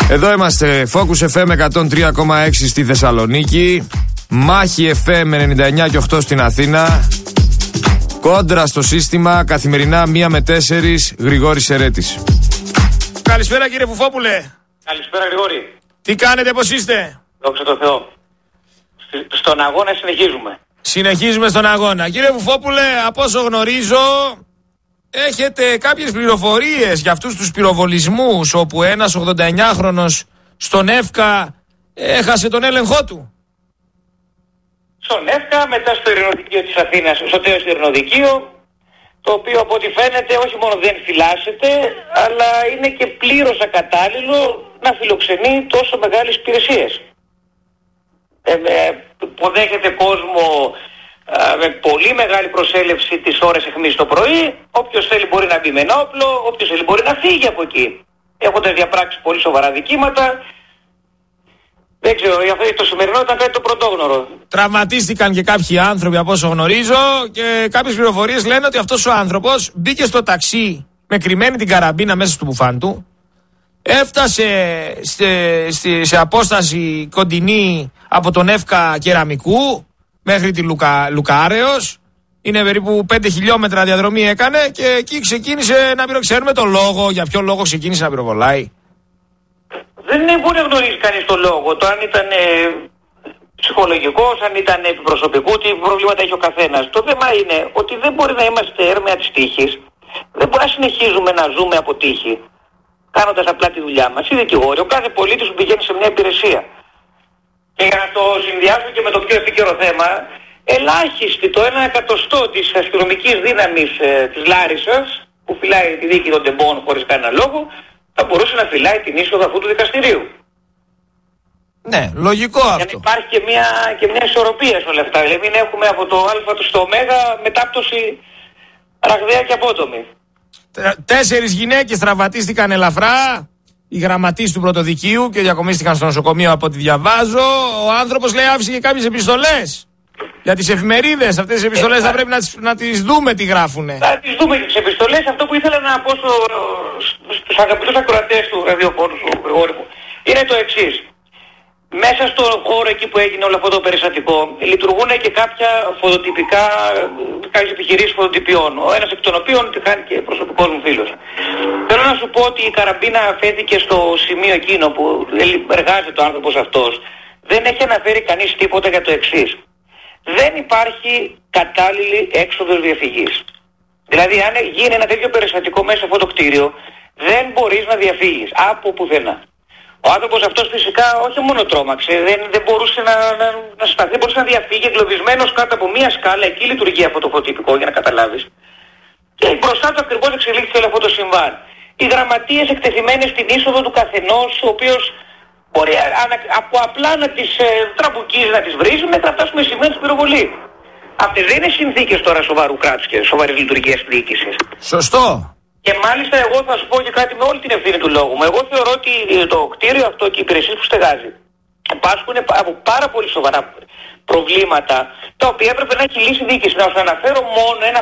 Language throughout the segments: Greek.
Εδώ είμαστε, Focus FM 103,6 στη Θεσσαλονίκη, Μάχη FM 99 και 8 στην Αθήνα, Κόντρα στο σύστημα, καθημερινά 1 με 4, Γρηγόρης Σερέτης. Καλησπέρα κύριε Φουφόπουλε. Καλησπέρα Γρηγόρη. Τι κάνετε, πώς είστε? Δόξα τω Θεώ. Στον αγώνα συνεχίζουμε. Συνεχίζουμε στον αγώνα. Κύριε Φουφόπουλε, από όσο γνωρίζω, έχετε κάποιες πληροφορίες για αυτούς τους πυροβολισμούς όπου ένας 89χρονος στον ΕΦΚΑ έχασε τον έλεγχό του. Στον ΕΦΚΑ, μετά στο ειρηνοδικείο της Αθήνας, στο τέλος του ειρηνοδικείου, το οποίο από ό,τι φαίνεται όχι μόνο δεν φυλάσσεται, αλλά είναι και πλήρως ακατάλληλο να φιλοξενεί τόσο μεγάλες υπηρεσίες. Υποδέχεται κόσμο με πολύ μεγάλη προσέλευση τις ώρες αιχμής το πρωί. Όποιος θέλει μπορεί να μπει με ένα όπλο, όποιος θέλει μπορεί να φύγει από εκεί, έχοντας διαπράξει πολύ σοβαρά δικήματα. Δεν ξέρω, το σημερινό ήταν κάτι το πρωτόγνωρο. Τραυματίστηκαν και κάποιοι άνθρωποι από όσο γνωρίζω και κάποιες πληροφορίες λένε ότι αυτός ο άνθρωπος μπήκε στο ταξί με κρυμμένη την καραμπίνα μέσα στο μπουφάν του, έφτασε σε απόσταση κοντινή από τον ΕΦΚΑ Κεραμικού μέχρι τη Λουκάρεως. Είναι περίπου 5 χιλιόμετρα διαδρομή έκανε και εκεί ξεκίνησε να πυροβολάει. τον λόγο, για ποιο λόγο ξεκίνησε να πυροβολάει. Δεν μπορεί να γνωρίζει κανείς τον λόγο. Το αν ήταν ψυχολογικός, αν ήταν προσωπικού, τι προβλήματα έχει ο καθένας. Το θέμα είναι ότι δεν μπορεί να είμαστε έρμεα της τύχης. Δεν μπορεί να συνεχίζουμε να ζούμε από τύχη, κάνοντας απλά τη δουλειά μας. Οι δικηγόροι, ο κάθε πολίτης που πηγαίνει σε μια υπηρεσία. Και για να το συνδυάσω και με το πιο επίκαιρο θέμα, ελάχιστη το 1/100 της αστυνομικής δύναμης της Λάρισσας, που φυλάει τη δίκη των τεμπών χωρίς κανένα λόγο, θα μπορούσε να φυλάει την είσοδο αυτού του δικαστηρίου. Ναι, λογικό αυτό. Για να υπάρχει και μια ισορροπία σε όλα αυτά. Δηλαδή μην έχουμε από το Α στο Ω μετάπτωση ραγδαία και απότομη. 4 γυναίκες τραυματίστηκαν ελαφρά, οι γραμματείς του πρωτοδικείου, και διακομίστηκαν στο νοσοκομείο από ό,τι διαβάζω. Ο άνθρωπος λέει άφησε και κάποιες επιστολές για τις εφημερίδες. Αυτές τις επιστολές θα πρέπει να τις δούμε τι γράφουνε. Θα τις δούμε και τις επιστολές. Αυτό που ήθελα να πω στους αγαπητούς ακροατές του ραδιοφώνου σου, Γρηγόρη μου, είναι το εξής. Μέσα στο χώρο εκεί που έγινε όλο αυτό το περιστατικό λειτουργούν και κάποια φωτοτυπικά, κάποιες επιχειρήσεις φωτοτυπιών, ο ένας εκ των οποίων τη χάνει και προσωπικός μου φίλος. Θέλω να σου πω ότι η καραμπίνα αφέθηκε στο σημείο εκείνο που εργάζεται ο άνθρωπος αυτός. Δεν έχει αναφέρει κανείς τίποτα για το εξής. Δεν υπάρχει κατάλληλη έξοδος διαφυγής. Δηλαδή αν γίνει ένα τέτοιο περιστατικό μέσα σε αυτό το κτίριο, δεν μπορείς να διαφύγεις από πουθενά. Ο άνθρωπος αυτός φυσικά όχι μόνο τρόμαξε, δεν μπορούσε να σταθεί, δεν μπορούσε να διαφύγει εγκλωβισμένος κάτω από μία σκάλα. Εκεί λειτουργεί αυτό το φωτοτυπικό, για να καταλάβεις. Και μπροστά του ακριβώς εξελίχθηκε όλο αυτό το συμβάν. Οι γραμματείες εκτεθειμένες στην είσοδο του καθενός, ο οποίος μπορεί από απλά να τις τραμπουκίζει, να τις βρίζει, μέχρι να φτάσουμε σημείο της πυροβολή. Αυτές δεν είναι συνθήκες τώρα σοβαρού κράτους και σοβαρής λειτουργίας διοίκησης. Σωστό. Και μάλιστα εγώ θα σου πω και κάτι με όλη την ευθύνη του λόγου μου. Εγώ θεωρώ ότι το κτίριο αυτό και οι υπηρεσίες που στεγάζει πάσχουν από πάρα πολύ σοβαρά προβλήματα, τα οποία έπρεπε να έχει λύσει η διοίκηση. Να σου αναφέρω μόνο ένα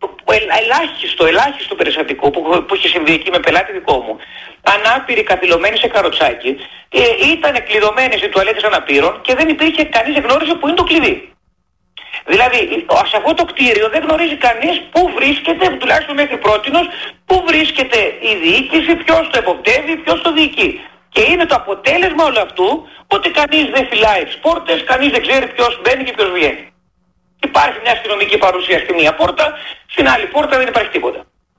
ελάχιστο περιστατικό που είχε συμβεί εκεί με πελάτη δικό μου. Ανάπηροι καθυλωμένοι σε καροτσάκι, ήταν κλειδωμένες οι τουαλέτες αναπήρων και δεν υπήρχε κανείς, δεν γνώριζε που είναι το κλειδί. Δηλαδή, σε αυτό το κτίριο δεν γνωρίζει κανείς πού βρίσκεται, τουλάχιστον μέχρι πρότινος, πού βρίσκεται η διοίκηση, ποιος το εποπτεύει, ποιος το διοικεί. Και είναι το αποτέλεσμα όλου αυτού ότι κανείς δεν φυλάει τις πόρτες, κανείς δεν ξέρει ποιος μπαίνει και ποιος βγαίνει. Υπάρχει μια αστυνομική παρουσία στη μία πόρτα, στην άλλη πόρτα δεν υπάρχει τίποτα.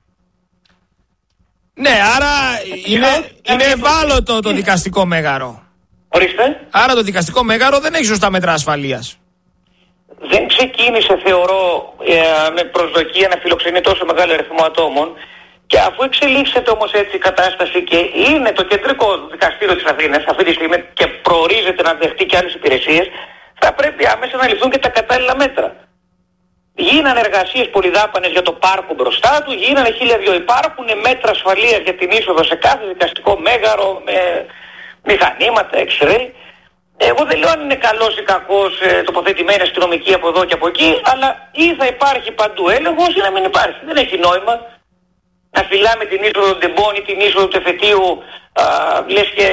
Ναι, άρα είναι ευάλωτο το δικαστικό μέγαρο. Ορίστε. Άρα το δικαστικό μέγαρο δεν έχει σωστά μέτρα ασφαλείας. Δεν ξεκίνησε, θεωρώ, με προσδοκία να φιλοξενεί τόσο μεγάλο αριθμό ατόμων, και αφού εξελίξεται όμως έτσι η κατάσταση και είναι το κεντρικό δικαστήριο της Αθήνας αυτή τη στιγμή και προορίζεται να δεχτεί και άλλες υπηρεσίες, θα πρέπει άμεσα να ληφθούν και τα κατάλληλα μέτρα. Γίνανε εργασίες πολυδάπανες για το πάρκο μπροστά του, γίνανε 1002. Υπάρχουν μέτρα ασφαλείας για την είσοδο σε κάθε δικαστικό μέγαρο με μηχανήματα, X-ray. Εγώ δεν λέω αν είναι καλός ή κακός τοποθετημένη αστυνομική από εδώ και από εκεί, αλλά ή θα υπάρχει παντού έλεγχος ή να μην υπάρχει. Δεν έχει νόημα. να φυλάμε την είσοδο του Ντεμπόν ή την είσοδο του εφετείου, λες και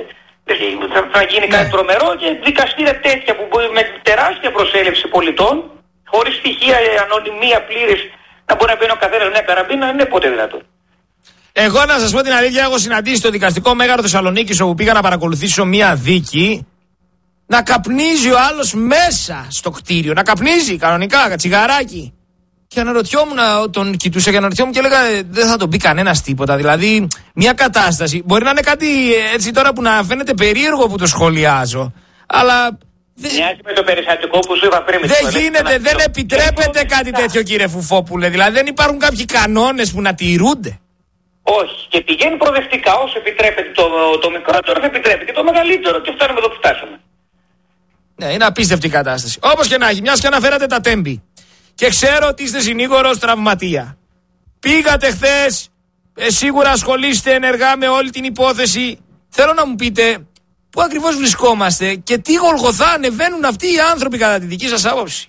θα γίνει κάτι τρομερό, και δικαστήρια τέτοια που μπορεί με τεράστια προσέλευση πολιτών, χωρίς στοιχεία, ανωνυμία πλήρης, να μπορεί να παίρνει ο καθένας μια καραμπίνα, δεν είναι ποτέ δυνατόν. Εγώ να σας πω την αλήθεια, έχω συναντήσει το δικαστικό μέγαρο Θεσσαλονίκης, όπου πήγα να παρακολουθήσω μια δίκη, να καπνίζει ο άλλος μέσα στο κτίριο, να καπνίζει κανονικά, τσιγαράκι. Και αναρωτιόμουν, τον κοιτούσα και αναρωτιόμουν και έλεγα δεν θα τον πει κανένας τίποτα. Δηλαδή, μια κατάσταση μπορεί να είναι κάτι έτσι τώρα που να φαίνεται περίεργο που το σχολιάζω, αλλά. Μοιάζει με το περιστατικό που σου είπα πριν. Δεν γίνεται, δεν επιτρέπεται κάτι τέτοιο, κύριε Φουφόπουλε. Δηλαδή, δεν υπάρχουν κάποιοι κανόνες που να τηρούνται. Όχι. Και πηγαίνει προοδευτικά. Όσο επιτρέπεται το μικρότερο, θα επιτρέπει και το μεγαλύτερο, και φτάνουμε εδώ που φτάσαμε. Ναι, είναι απίστευτη η κατάσταση. Όπως και να έχει, μιας και αναφέρατε τα Τέμπη. Και ξέρω ότι είστε συνήγορος τραυματία. Πήγατε χθες, σίγουρα ασχολείστε ενεργά με όλη την υπόθεση. Θέλω να μου πείτε πού ακριβώς βρισκόμαστε και τι γολγοθά ανεβαίνουν αυτοί οι άνθρωποι κατά τη δική σας άποψη.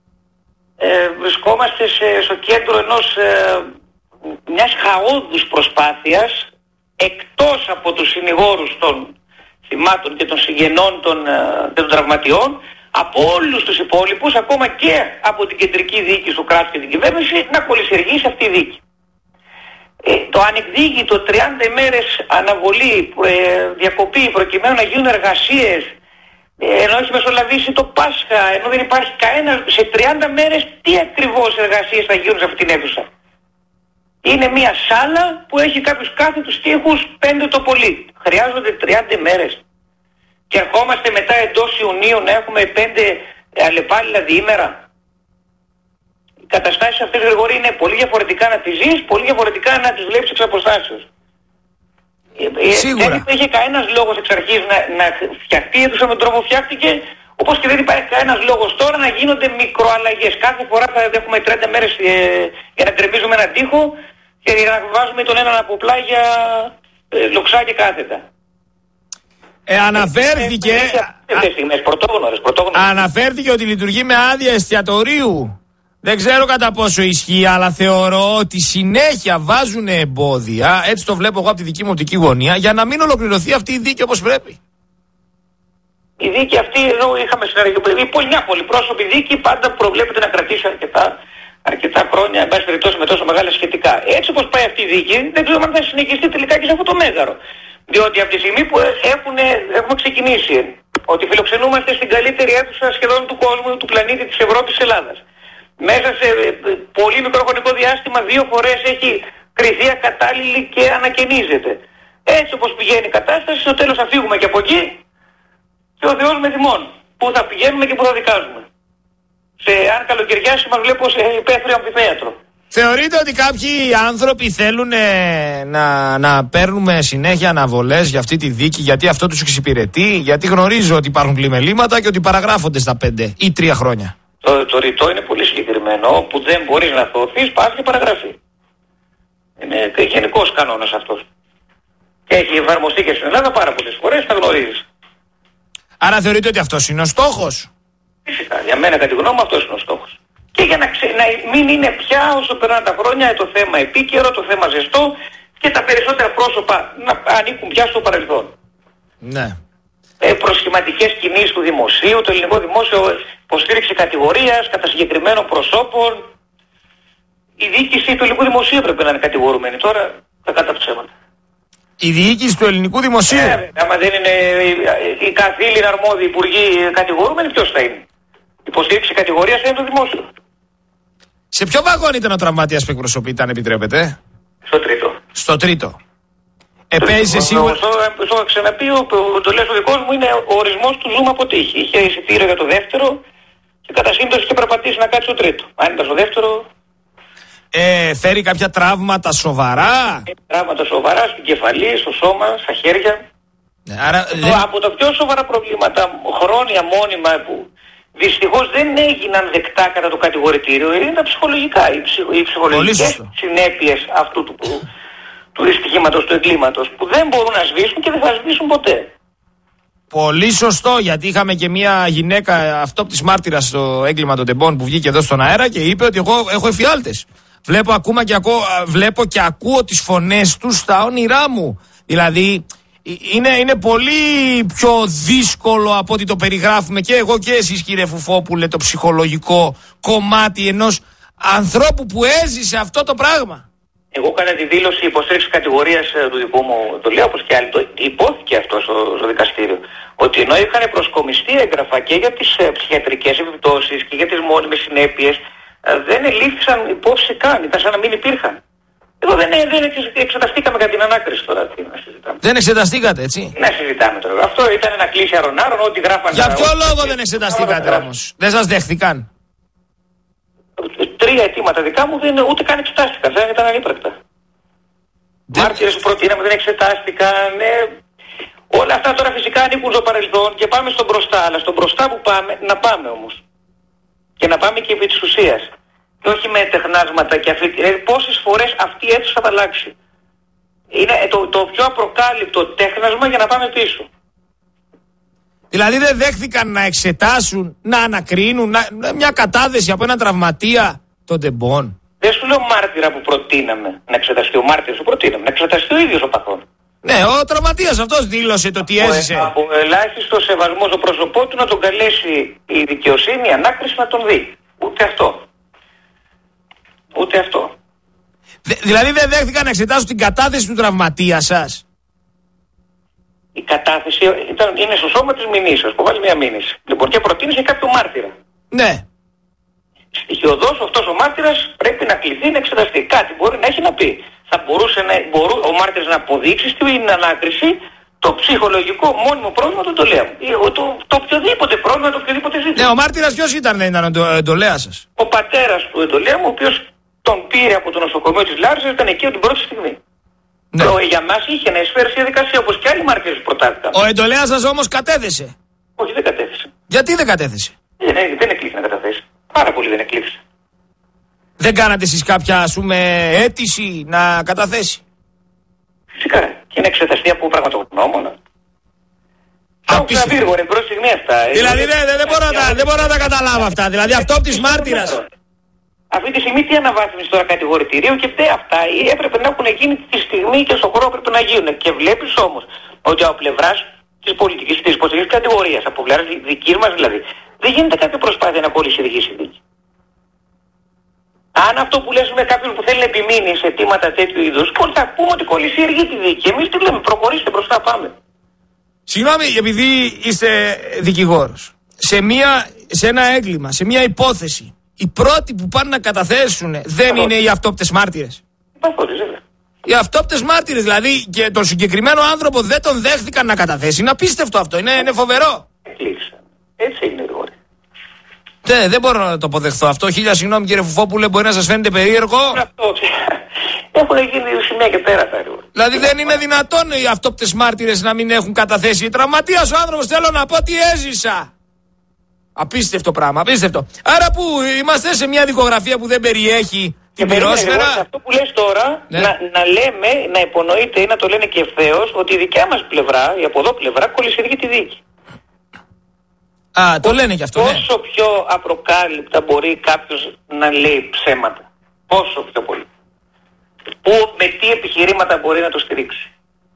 Βρισκόμαστε στο κέντρο μιας χαόδους προσπάθειας, εκτός από τους συνηγόρους των θυμάτων και των συγγενών των τραυματιών, από όλους τους υπόλοιπους, ακόμα και από την κεντρική δίκη του κράτους και την κυβέρνηση, να κολυσιεργήσει αυτή η δίκη. Το ανεκδίκητο 30 ημέρες αναβολή, διακοπή, προκειμένου να γίνουν εργασίες, ενώ έχει μεσολαβήσει το Πάσχα, ενώ δεν υπάρχει κανένα, σε 30 μέρες τι ακριβώς εργασίες θα γίνουν σε αυτήν την αίθουσα. Είναι μια σάλα που έχει κάποιους κάθετους τοίχους 5 το πολύ. Χρειάζονται 30 ημέρες. Και ερχόμαστε μετά εντός Ιουνίου να έχουμε 5 αλλεπάλληλα διήμερα. Οι καταστάσεις αυτές, Γρηγόρη, είναι πολύ διαφορετικά να τις ζεις, πολύ διαφορετικά να τις βλέπεις εξ αποστάσεως. Σίγουρα. Δεν υπήρχε κανένας λόγος εξ αρχής να φτιαχτεί η αίθουσα με τον τρόπο που φτιάχτηκε, όπως και δεν υπάρχει κανένας λόγος τώρα να γίνονται μικροαλλαγές. Κάθε φορά θα έχουμε 30 μέρες για να γκρεμίζουμε έναν τοίχο και να βάζουμε τον έναν από πλάγια λοξά και κάθετα. Αναφέρθηκε ότι λειτουργεί με άδεια εστιατορίου. Δεν ξέρω κατά πόσο ισχύει, αλλά θεωρώ ότι συνέχεια βάζουν εμπόδια, έτσι το βλέπω εγώ από τη δική μου οπτική γωνία, για να μην ολοκληρωθεί αυτή η δίκη όπως πρέπει. Η δίκη αυτή, εδώ είχαμε συνεργασία, μια πολυπρόσωπη δίκη πάντα προβλέπεται να κρατήσει αρκετά χρόνια, εν πάση περιπτώσει με τόσο μεγάλα σχετικά. Έτσι όπως πάει αυτή η δίκη, δεν ξέρω αν θα συνεχιστεί τελικά και σε αυτό το μέγαρο. Διότι από τη στιγμή που έχουμε ξεκινήσει ότι φιλοξενούμαστε στην καλύτερη αίθουσα σχεδόν του κόσμου, του πλανήτη, της Ευρώπης, της Ελλάδας, μέσα σε πολύ μικρό χρονικό διάστημα 2 φορές έχει κριθεί ακατάλληλη και ανακαινίζεται. Έτσι όπως πηγαίνει η κατάσταση, στο τέλος θα φύγουμε και από εκεί και ο Θεός με θυμών. Πού θα πηγαίνουμε και πού θα δικάζουμε. Αν καλοκαιριάσει μας βλέπω σε υπαίθριο αμφιθέατρο. Θεωρείτε ότι κάποιοι άνθρωποι θέλουν να παίρνουμε συνέχεια αναβολές για αυτή τη δίκη, γιατί αυτό τους εξυπηρετεί, γιατί γνωρίζω ότι υπάρχουν πλημελήματα και ότι παραγράφονται στα 5 ή 3 χρόνια. Το ρητό είναι πολύ συγκεκριμένο, που δεν μπορείς να θωωθείς, πας και παραγραφεί. Είναι γενικός κανόνας αυτός. Και έχει εφαρμοστεί και στην Ελλάδα πάρα πολλές φορές, θα γνωρίζεις. Άρα θεωρείτε ότι αυτός είναι ο στόχος? Φυσικά, για μένα κατά τη γνώμη μου αυτός είναι ο στόχος. Και για να μην είναι πια όσο περνάνε τα χρόνια το θέμα επίκαιρο, το θέμα ζεστό και τα περισσότερα πρόσωπα να ανήκουν πια στο παρελθόν. Ναι. Προσχηματικές κινήσεις του δημοσίου, το ελληνικό δημόσιο υποστήριξη κατηγορίας κατά συγκεκριμένων προσώπων. Η διοίκηση του ελληνικού δημοσίου πρέπει να είναι κατηγορούμενη τώρα, κατά ψέματα. Η διοίκηση του ελληνικού δημοσίου. Άμα δεν είναι οι καθήλυνα αρμόδιοι υπουργοί κατηγορούμενοι, ποιος θα είναι? Υποστήριξη κατηγορίας θα είναι το δημόσιο. Σε ποιο βαγόνι ήταν ο τραυματίας που εκπροσωπείται, αν επιτρέπετε? Στο τρίτο. Στο τρίτο. Επέζησε σίγουρα. Στο έχω ξαναπεί, το λέω ο δικός μου είναι ο ορισμός του ζούμε από τύχη. Είχε εισιτήριο για το δεύτερο και κατά σύμπτωση είχε περπατήσει να κάτσει στο τρίτο. Αν ήταν στο δεύτερο. Φέρει κάποια τραύματα σοβαρά? Τραύματα σοβαρά στην κεφαλή, στο σώμα, στα χέρια. Άρα, από τα πιο σοβαρά προβλήματα, χρόνια μόνιμα που δυστυχώς δεν έγιναν δεκτά κατά το κατηγορητήριο, είναι τα ψυχολογικά. Οι ψυχολογικές συνέπειες αυτού του δυστυχήματος, του εγκλήματος, που δεν μπορούν να σβήσουν και δεν θα σβήσουν ποτέ. Πολύ σωστό, γιατί είχαμε και μια γυναίκα αυτόπτης μάρτυρας στο έγκλημα των Ντεμπόν που βγήκε εδώ στον αέρα και είπε ότι εγώ έχω εφιάλτες. Βλέπω και ακούω τις φωνές τους στα όνειρά μου. Δηλαδή είναι πολύ πιο δύσκολο από ό,τι το περιγράφουμε και εγώ και εσείς, κύριε Φουφόπουλε, το ψυχολογικό κομμάτι ενός ανθρώπου που έζησε αυτό το πράγμα. Εγώ έκανα τη δήλωση υποστήριξης κατηγορίας του δικού μου, το λέω όπως και άλλοι, υπόθηκε αυτό στο δικαστήριο. Ότι ενώ είχαν προσκομιστεί έγγραφα και για τις ψυχιατρικές επιπτώσεις και για τις μόνιμες συνέπειες, δεν ελήφθησαν υπόψη καν, ήταν σαν να μην υπήρχαν. Εδώ δεν εξεταστήκαμε κατά την ανάκριση τώρα. Τι να συζητάμε. Δεν εξεταστήκατε, έτσι. Να συζητάμε τώρα. Αυτό ήταν ένα κλείσι αρωνάρων, ό,τι γράφανε. Για ποιο λόγο δεν εξεταστήκατε όμως? Δεν σας δέχθηκαν? 3 αιτήματα δικά μου ούτε καν εξετάστηκαν. Δεν ήταν ανύπαρκτα. Μάρτυρες που προτείναμε δεν εξετάστηκαν. Όλα αυτά τώρα φυσικά ανήκουν στο παρελθόν και πάμε στον μπροστά. Αλλά στον μπροστά που πάμε, να πάμε όμως. Και να πάμε και επί της ουσίας. Και όχι με τεχνάσματα και πόσες φορές αυτή η αίθουσα θα αλλάξει. Είναι το πιο απροκάλυπτο τέχνασμα για να πάμε πίσω. Δηλαδή δεν δέχθηκαν να εξετάσουν, να ανακρίνουν μια κατάδεση από έναν τραυματία των τεμπών? Δεν σου λέω μάρτυρα που προτείναμε να εξεταστεί, ο μάρτυρας που προτείναμε να εξεταστεί ο ίδιος ο παθόν. Ναι, ο τραυματίας αυτός δήλωσε το τι έζησε. Από ελάχιστο σεβασμό στο πρόσωπό του να τον καλέσει η δικαιοσύνη, η ανάκριση να τον δει. Ούτε αυτό. Ούτε αυτό. Δηλαδή δεν δέχτηκαν να εξετάσουν την κατάθεση του τραυματία σας? Η κατάθεση είναι στο σώμα της μηνύσεως, που βάλει μια μήνυση. Λοιπόν, και προτείνησε κάποιο μάρτυρα. Ναι. Στοιχειοδός αυτός ο μάρτυρας πρέπει να κληθεί να εξεταστεί. Κάτι μπορεί να έχει να πει. Θα μπορούσε ο μάρτυρας να αποδείξει στην ανάκριση το ψυχολογικό μόνιμο πρόβλημα του εντολέα. Το οποιοδήποτε πρόβλημα, το οποιοδήποτε ζήτημα. Ναι, ο μάρτυρας ποιος ήταν ο εντολέας σας? Ο πατέρας του εντολέα μου, ο οποίος τον πήρε από το νοσοκομείο της Λάρισας, ήταν εκεί από την πρώτη στιγμή. Ναι. Για μας είχε να εισφέρει στη διαδικασία όπως και άλλοι μάρτυρες που προτάθηκαν. Ο εντολέας σας όμως κατέθεσε? Όχι, δεν κατέθεσε. Γιατί δεν κατέθεσε? Δεν εκλήθη να καταθέσει. Πάρα πολύ δεν εκλήθησε. Δεν κάνατε εσείς κάποια, αίτηση να καταθέσει? Φυσικά. Και να εξεταστεί από πραγματογνώμονα. Απίστευτο. Είναι πρώτη στιγμή αυτά. Δηλαδή δεν μπορώ να τα καταλάβω αυτά. Δηλαδή αυτό από της μάρτυρας. Αυτή τη στιγμή τι αναβάθμιση τώρα κατηγορητηρίου και αυτά έπρεπε να έχουν γίνει τη στιγμή και στον χώρο έπρεπε να γίνουν. Και βλέπεις όμως ότι από πλευράς της πολιτικής, της υποστηρικής κατηγορίας, από πλευράς δικής μας δηλαδή, δεν γίνεται κάποια προσπάθεια να κολλήσει η δίκη. Αν αυτό που λες με κάποιον που θέλει να επιμείνει σε αιτήματα τέτοιου είδους, πώς θα πούμε ότι κολλησιεργεί τη δίκη? Εμείς τι λέμε, προχωρήστε μπροστά, πάμε. Συγγνώμη, επειδή είστε δικηγόρος, σε ένα έγκλημα, σε μια υπόθεση, οι πρώτοι που πάνε να καταθέσουν δεν είναι οι αυτόπτες μάρτυρες? Οι αυτόπτες μάρτυρες, δηλαδή, και τον συγκεκριμένο άνθρωπο δεν τον δέχθηκαν να καταθέσει. Είναι απίστευτο αυτό, είναι φοβερό. Έτσι είναι η ώρα. Δεν μπορώ να το αποδεχθώ αυτό. Χίλια συγγνώμη, κύριε Φουφόπουλε, μπορεί να σας φαίνεται περίεργο. Έχουν γίνει σημεία και πέρα τα. Δηλαδή δεν είναι δυνατόν οι αυτόπτες μάρτυρες να μην έχουν καταθέσει. Τραυματίας ο άνθρωπος, θέλω να πω τι έζησα. Απίστευτο πράγμα, απίστευτο. Άρα που είμαστε σε μια δικογραφία που δεν περιέχει την πυρόσφαιρα. Αυτό που λες τώρα, ναι. να λέμε, να υπονοείται ή να το λένε και ευθέως ότι η δικιά μας πλευρά, η από εδώ πλευρά, κολλησιεργεί τη δίκη. Το λένε και αυτό, ναι. Πόσο πιο απροκάλυπτα μπορεί κάποιος να λέει ψέματα? Πόσο πιο πολύ? Με τι επιχειρήματα μπορεί να το στηρίξει?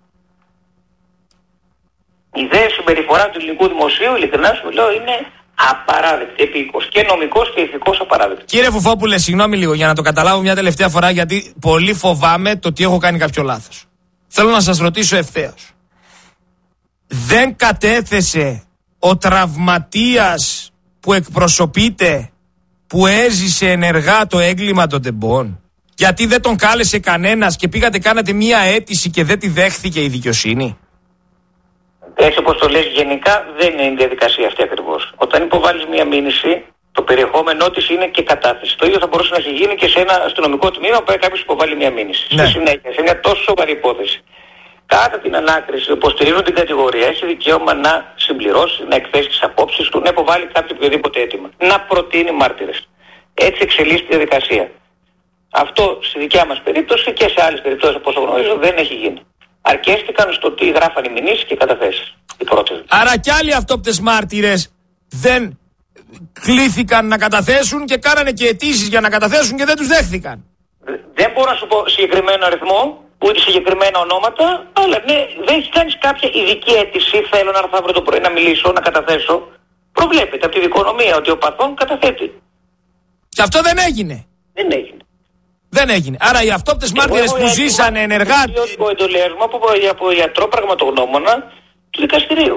Η δε συμπεριφορά του ελληνικού δημοσίου, ειλικρινά σου λέω, είναι απαράδεκτη, επίκος και νομικός και ηθικός απαράδεκτη. Κύριε Φουφόπουλε, συγγνώμη λίγο για να το καταλάβω μια τελευταία φορά, γιατί πολύ φοβάμαι το ότι έχω κάνει κάποιο λάθος. Θέλω να σας ρωτήσω ευθέως. Δεν κατέθεσε ο τραυματίας που εκπροσωπείται, που έζησε ενεργά το έγκλημα των τεμπών? Γιατί δεν τον κάλεσε κανένας και πήγατε κάνατε μία αίτηση και δεν τη δέχθηκε η δικαιοσύνη? Έτσι όπως το λες γενικά δεν είναι η διαδικασία αυτή ακριβώς. Όταν υποβάλεις μία μήνυση, το περιεχόμενό της είναι και κατάθεση. Το ίδιο θα μπορούσε να έχει γίνει και σε ένα αστυνομικό τμήμα που κάποιος υποβάλει μία μήνυση. Ναι. Στη συνέχεια, σε μια τόσο σοβαρή υπόθεση. Κατά την ανάκριση, υποστηρίζουν την κατηγορία, έχει δικαίωμα να συμπληρώσει, να εκθέσει τις απόψεις του, να υποβάλει κάποιο οποιοδήποτε αίτημα. Να προτείνει μάρτυρες. Έτσι εξελίσσεται η διαδικασία. Αυτό στη δικιά μας περίπτωση και σε άλλες περιπτώσεις, όπως γνωρίζω, δεν έχει γίνει. Αρκέστηκαν στο τι γράφαν οι μηνύσεις και οι καταθέσεις. Οι πρώτες. Άρα κι άλλοι αυτόπτες μάρτυρες δεν κλήθηκαν να καταθέσουν και κάνανε και αιτήσεις για να καταθέσουν και δεν τους δέχθηκαν. Δεν μπορώ να σου πω συγκεκριμένο αριθμό, ούτε συγκεκριμένα ονόματα, αλλά ναι, δεν έχει κάνει κάποια ειδική αίτηση. Θέλω να έρθω αύριο το πρωί να μιλήσω, να καταθέσω. Προβλέπεται από τη δικονομία ότι ο παθών καταθέτει. Και αυτό δεν έγινε. Δεν έγινε. Άρα οι αυτόπτες μάρτυρες που ζήσανε ενεργά. Ο εντολές μου από ιατρό πραγματογνώμονα του δικαστηρίου.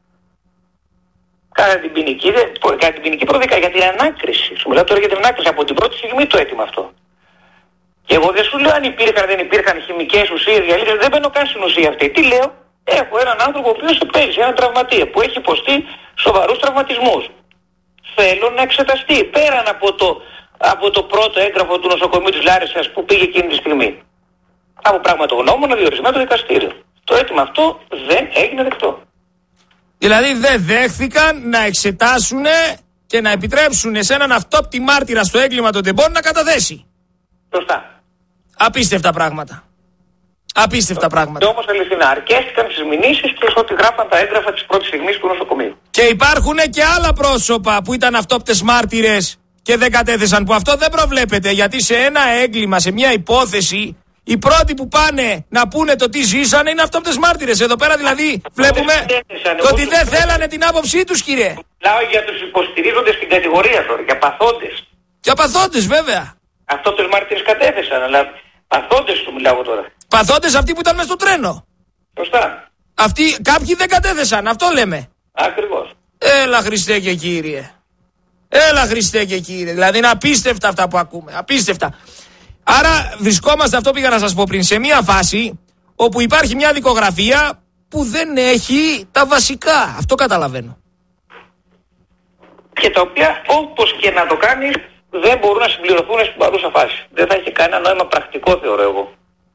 Κατά την ποινική προδικά, για την ανάκριση. Σου μιλάω τώρα για την ανάκριση. Από την πρώτη στιγμή το αίτημα αυτό. Και εγώ δεν σου λέω αν υπήρχαν δεν υπήρχαν χημικές ουσίες, διαλύσεις, δεν μπαίνω καν στην ουσία αυτή. Τι λέω, έχω έναν άνθρωπο ο οποίος επέλυσε, έναν τραυματία που έχει υποστεί σοβαρούς τραυματισμούς. Θέλω να εξεταστεί πέραν από το πρώτο έγγραφο του νοσοκομείου της Λάρισσας που πήγε εκείνη τη στιγμή. Από πραγματογνώμονα διορισμένο το δικαστήριο. Το αίτημα αυτό δεν έγινε δεκτό. Δηλαδή δεν δέχθηκαν να εξετάσουν και να επιτρέψουν σε έναν αυτόπτη μάρτυρα στο έγκλημα των τεμπών να καταθέσει. Σωστά. Απίστευτα πράγματα. Απίστευτα πράγματα. Και όμως αληθινά αρκέστηκαν στις μηνύσεις και ό,τι γράφαν τα έγγραφα της πρώτης στιγμής του νοσοκομείου. Και υπάρχουν και άλλα πρόσωπα που ήταν αυτόπτες μάρτυρες και δεν κατέθεσαν, που αυτό δεν προβλέπεται, γιατί σε ένα έγκλημα, σε μια υπόθεση, οι πρώτοι που πάνε να πούνε το τι ζήσανε είναι αυτόπτες μάρτυρες. Εδώ πέρα δηλαδή βλέπουμε ότι δεν θέλανε την άποψή τους, κύριε. Μιλάω για τους υποστηρίζοντες στην κατηγορία τώρα, για παθόντες. Για παθόντες βέβαια. Αυτόπτες μάρτυρες κατέθεσαν, αλλά παθόντες του μιλάω τώρα. Παθόντες αυτοί που ήταν μες στο τρένο. Σωστά. Αυτοί κάποιοι δεν κατέθεσαν, αυτό λέμε. Ακριβώς. Έλα Χριστέ και Κύριε. Έλα Χριστέ και Κύριε. Δηλαδή είναι απίστευτα αυτά που ακούμε. Απίστευτα. Άρα βρισκόμαστε, αυτό πήγα να σας πω πριν, σε μια φάση όπου υπάρχει μια δικογραφία που δεν έχει τα βασικά. Αυτό καταλαβαίνω. Και τα οποία όπως και να το κάνεις δεν μπορούν να συμπληρωθούν στην παρούσα φάση. Δεν θα έχει κανένα νόημα πρακτικό, θεωρώ εγώ.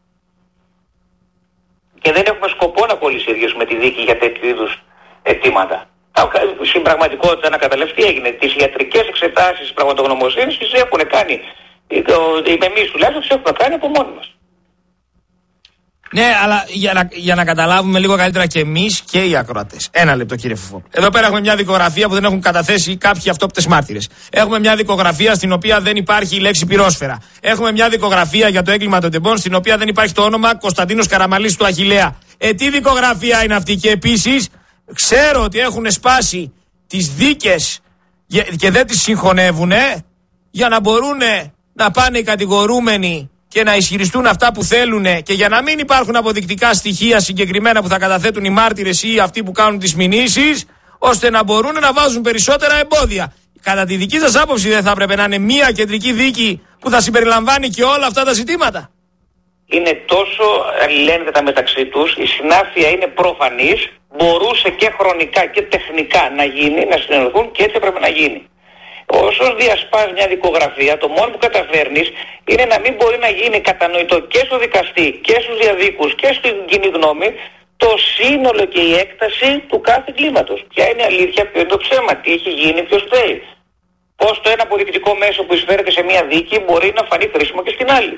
Και δεν έχουμε σκοπό να κολλησιεργήσουμε τη δίκη για τέτοιου είδους αιτήματα. Στην πραγματικότητα, να καταλάβεις τι έγινε. Τις ιατρικές εξετάσεις της πραγματογνωμοσύνης τις έχουν κάνει. Εμείς τουλάχιστον τις έχουμε κάνει από μόνοι μας. Ναι, αλλά για να καταλάβουμε λίγο καλύτερα και εμείς και οι ακροατές. Ένα λεπτό, κύριε Φουφό. Εδώ πέρα έχουμε μια δικογραφία που δεν έχουν καταθέσει κάποιοι αυτόπτες μάρτυρες. Έχουμε μια δικογραφία στην οποία δεν υπάρχει η λέξη πυρόσφαιρα. Έχουμε μια δικογραφία για το έγκλημα των τεμπών στην οποία δεν υπάρχει το όνομα Κωνσταντίνος Καραμαλής του Αχιλλέα. Τι δικογραφία είναι αυτή? Και επίσης ξέρω ότι έχουν σπάσει τις δίκες και δεν τις συγχωνεύουν για να μπορούν να πάνε οι κατηγορούμενοι και να ισχυριστούν αυτά που θέλουν και για να μην υπάρχουν αποδεικτικά στοιχεία συγκεκριμένα που θα καταθέτουν οι μάρτυρες ή αυτοί που κάνουν τις μηνύσεις, ώστε να μπορούν να βάζουν περισσότερα εμπόδια. Κατά τη δική σας άποψη δεν θα έπρεπε να είναι μία κεντρική δίκη που θα συμπεριλαμβάνει και όλα αυτά τα ζητήματα? Είναι τόσο αλληλένδετα μεταξύ τους, η συνάφεια είναι προφανής, μπορούσε και χρονικά και τεχνικά να γίνει, να συνενωθούν και έτσι έπρεπε να γίνει. Όσο διασπάς μια δικογραφία, το μόνο που καταφέρνεις είναι να μην μπορεί να γίνει κατανοητό και στο δικαστή και στους διαδίκους και στην κοινή γνώμη το σύνολο και η έκταση του κάθε κλίματος. Ποια είναι η αλήθεια, ποιο είναι το ψέμα, τι έχει γίνει, ποιος φταίει. Πώς το ένα αποδεικτικό μέσο που εισφέρεται σε μια δίκη μπορεί να φανεί χρήσιμο και στην άλλη.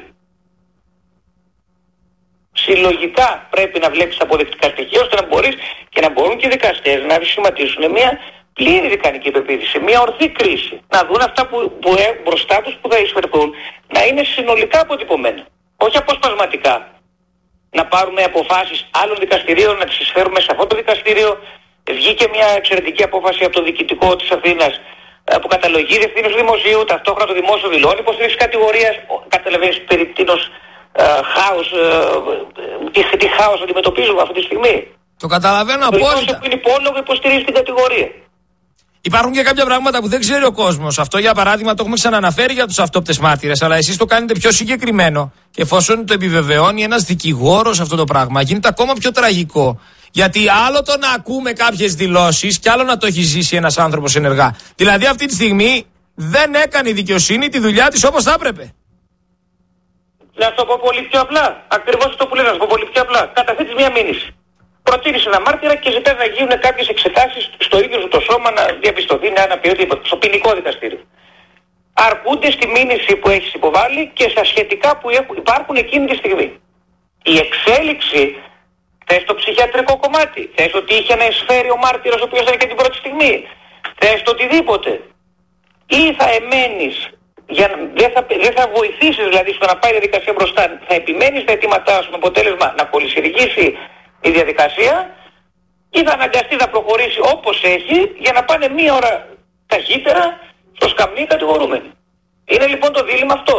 Συλλογικά πρέπει να βλέπεις τα αποδεικτικά στοιχεία ώστε να μπορείς και να μπορούν και οι δικαστές να σχηματίσουν μια πλήρη δικανική πεποίθηση, μια ορθή κρίση. Να δουν αυτά που μπροστά τους που θα εισφερθούν να είναι συνολικά αποτυπωμένα. Όχι αποσπασματικά. Να πάρουμε αποφάσεις άλλων δικαστηρίων, να τις εισφέρουμε σε αυτό το δικαστήριο. Βγήκε μια εξαιρετική απόφαση από το διοικητικό της Αθήνας που καταλογίζει ευθύνες του δημοσίου, ταυτόχρονα το δημόσιο δηλώνει υποστήριξη κατηγορίας. Καταλαβαίνεις περί τίνος χάος, τι χάος αντιμετωπίζουμε αυτή τη στιγμή. Το καταλαβαίνω απόλυτα. Το δημόσιο που είναι υπόλογο υποστηρίζει την κατηγορία. Υπάρχουν και κάποια πράγματα που δεν ξέρει ο κόσμος. Αυτό για παράδειγμα το έχουμε ξαναναφέρει για τους αυτόπτες μάρτυρες, αλλά εσείς το κάνετε πιο συγκεκριμένο. Και εφόσον το επιβεβαιώνει ένας δικηγόρος αυτό το πράγμα, γίνεται ακόμα πιο τραγικό. Γιατί άλλο το να ακούμε κάποιες δηλώσεις και άλλο να το έχει ζήσει ένας άνθρωπος ενεργά. Δηλαδή αυτή τη στιγμή δεν έκανε η δικαιοσύνη τη δουλειά της όπως θα έπρεπε. Να σου το πω πολύ πιο απλά. Ακριβώς αυτό που λέω, να σου πω πολύ πιο απλά. Καταθέτεις μια μήνυση. Προτείνεις ένα μάρτυρα και ζητάς να γίνουν κάποιες εξετάσεις στο ίδιο σου το σώμα να διαπιστωθεί να αναποιωθεί στο ποινικό δικαστήριο. Αρκούνται στη μήνυση που έχεις υποβάλει και στα σχετικά που υπάρχουν εκείνη τη στιγμή. Η εξέλιξη, θες το ψυχιατρικό κομμάτι, θες ότι είχε να εισφέρει ο μάρτυρας ο οποίος ήταν και την πρώτη στιγμή, θες το οτιδήποτε. Ή θα εμένεις δεν θα βοηθήσεις δηλαδή στο να πάει η διαδικασία μπροστά. Θα επιμένεις στα αιτήματά σου με αποτέλεσμα να κολυσιεργήσει η διαδικασία ή θα αναγκαστεί να προχωρήσει όπως έχει για να πάνε μία ώρα ταχύτερα στο σκαμνί κατηγορούμενοι. Είναι λοιπόν το δίλημμα αυτό.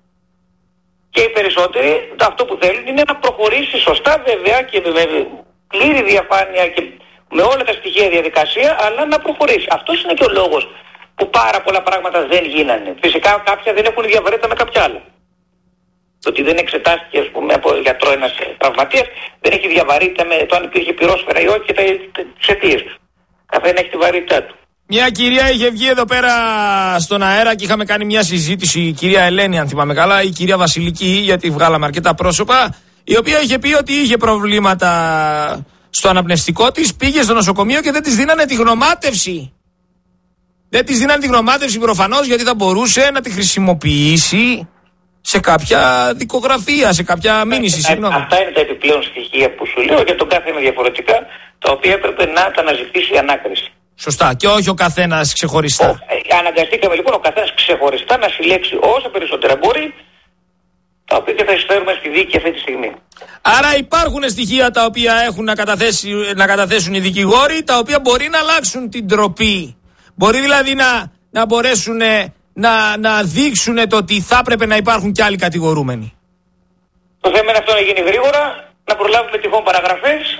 Και οι περισσότεροι αυτό που θέλουν είναι να προχωρήσει σωστά βέβαια και με πλήρη διαφάνεια και με όλα τα στοιχεία διαδικασία, αλλά να προχωρήσει. Αυτός είναι και ο λόγος που πάρα πολλά πράγματα δεν γίνανε. Φυσικά κάποια δεν έχουν διαβαρύτητα με κάποια άλλα. Το ότι δεν εξετάστηκε, ας πούμε, από γιατρό ένας τραυματίας, δεν έχει διαβαρύτητα με το αν υπήρχε πυρόσφαιρα ή όχι και τις αιτίες του. Καθένα έχει τη βαρύτητά του. Μια κυρία είχε βγει εδώ πέρα στον αέρα και είχαμε κάνει μια συζήτηση, η κυρία Ελένη, αν θυμάμαι καλά, η κυρία Βασιλική, γιατί βγάλαμε αρκετά πρόσωπα, η οποία είχε πει ότι είχε προβλήματα στο αναπνευστικό της, πήγε στο νοσοκομείο και δεν της δίνανε τη γνωμάτευση. Δεν της δίνανε τη γνωμάτευση προφανώς γιατί θα μπορούσε να τη χρησιμοποιήσει σε κάποια δικογραφία, σε κάποια μήνυση. Αυτά είναι τα επιπλέον στοιχεία που σου λέω, για τον κάθε είναι διαφορετικά, τα οποία έπρεπε να τα αναζητήσει η ανάκριση. Σωστά, και όχι ο καθένας ξεχωριστά. Αναγκαστήκαμε λοιπόν ο καθένας ξεχωριστά να συλλέξει όσο περισσότερα μπορεί, τα οποία θα εισφέρουμε στη δίκη αυτή τη στιγμή. Άρα υπάρχουν στοιχεία τα οποία έχουν να καταθέσουν οι δικηγόροι, τα οποία μπορεί να αλλάξουν την τροπή. Μπορεί δηλαδή να μπορέσουν να δείξουν το ότι θα έπρεπε να υπάρχουν και άλλοι κατηγορούμενοι. Το θέμα είναι αυτό να γίνει γρήγορα, να προλάβουμε τυχόν παραγραφές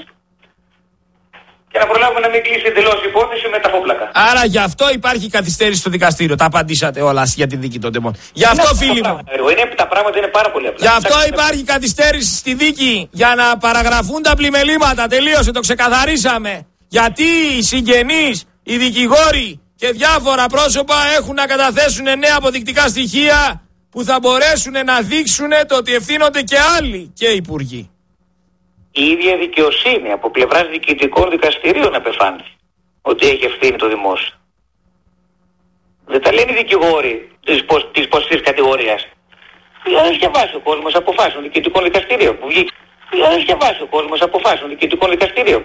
και να προλάβουμε να μην κλείσει εντελώς η υπόθεση με τα φόπλακα. Άρα γι' αυτό υπάρχει καθυστέρηση στο δικαστήριο. Τα απαντήσατε όλα για τη δίκη τότε μόνο. Γι' αυτό, φίλοι μου. Τα πράγματα είναι πάρα πολύ απλά. Γι' αυτό υπάρχει καθυστέρηση στη δίκη. Για να παραγραφούν τα πλημελήματα. Τελείωσε, το ξεκαθαρίσαμε. Γιατί οι συγγενείς, οι δικηγόροι και διάφορα πρόσωπα έχουν να καταθέσουν νέα αποδεικτικά στοιχεία που θα μπορέσουν να δείξουν το ότι ευθύνονται και άλλοι και υπουργοί. Η ίδια δικαιοσύνη από πλευράς διοικητικών δικαστηρίων απεφάνθη ότι έχει ευθύνη το δημόσιο. Δεν τα λένε οι δικηγόροι της ποστής κατηγορίας. Δηλαδή διαβάσει ο κόσμος αποφάσεων διοικητικών δικαστηρίων που βγήκε. Δηλαδή διαβάσει ο κόσμος αποφάσεων διοικητικών δικαστηρίων.